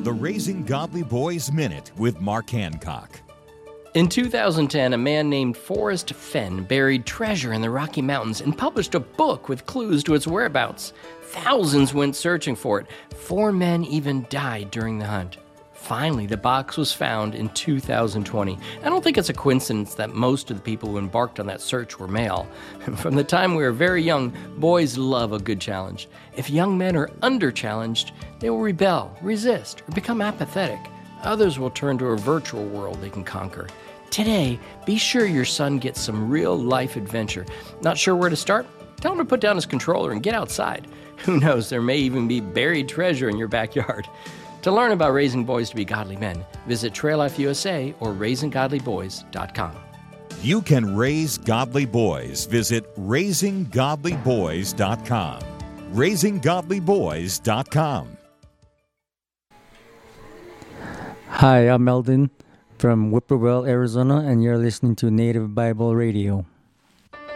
The Raising Godly Boys Minute with Mark Hancock. In 2010, a man named Forrest Fenn buried treasure in the Rocky Mountains and published a book with clues to its whereabouts. Thousands went searching for it. 4 men even died during the hunt. Finally, the box was found in 2020. I don't think it's a coincidence that most of the people who embarked on that search were male. From the time we were very young, boys love a good challenge. If young men are under-challenged, they will rebel, resist, or become apathetic. Others will turn to a virtual world they can conquer. Today, be sure your son gets some real-life adventure. Not sure where to start? Tell him to put down his controller and get outside. Who knows, there may even be buried treasure in your backyard. To learn about raising boys to be godly men, visit Trail Life USA or RaisingGodlyBoys.com. You can raise godly boys. Visit RaisingGodlyBoys.com. RaisingGodlyBoys.com. Hi, I'm Eldon from Whippoorwill, Arizona, and you're listening to Native Bible Radio.